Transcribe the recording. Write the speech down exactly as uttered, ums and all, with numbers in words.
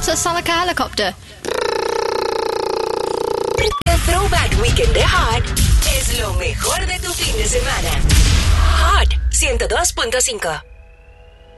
So sound like a helicopter. El Throwback Weekend de Hot es lo mejor de tu fin de semana. Hot ciento dos punto cinco.